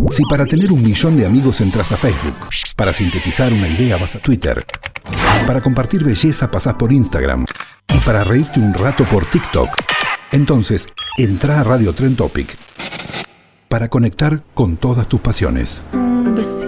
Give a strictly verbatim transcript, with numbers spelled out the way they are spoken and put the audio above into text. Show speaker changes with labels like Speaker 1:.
Speaker 1: Si para tener un millón de amigos entras a Facebook, para sintetizar una idea vas a Twitter, para compartir belleza pasás por Instagram y para reírte un rato por TikTok, entonces entra a Radio Trend Topic para conectar con todas tus pasiones.
Speaker 2: Un besito.